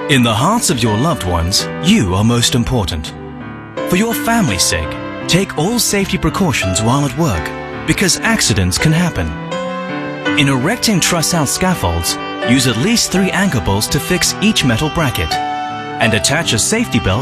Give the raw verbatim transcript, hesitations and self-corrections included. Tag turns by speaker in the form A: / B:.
A: In the hearts of your loved ones, you are most important. For your family's sake, take all safety precautions while at work, because accidents can happen. In erecting truss-out scaffolds, use at least three anchor bolts to fix each metal bracket, and attach a safety belt